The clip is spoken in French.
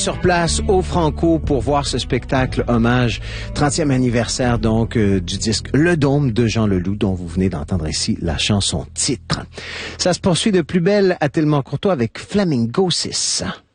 sur place au Franco pour voir ce spectacle hommage 30e anniversaire donc du disque Le Dôme de Jean Leloup dont vous venez d'entendre ici la chanson titre. Ça se poursuit de plus belle à Tellement Courtois avec Flamingo 6.